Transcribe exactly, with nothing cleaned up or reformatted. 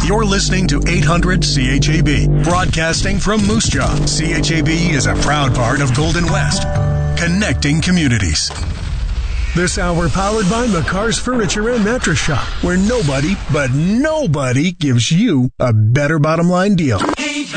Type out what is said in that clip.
You're listening to eight hundred C H A B, broadcasting from Moose Jaw. C H A B is a proud part of Golden West, connecting communities. This hour powered by McCarr's Furniture and Mattress Shop, where nobody, but nobody, gives you a better bottom line deal.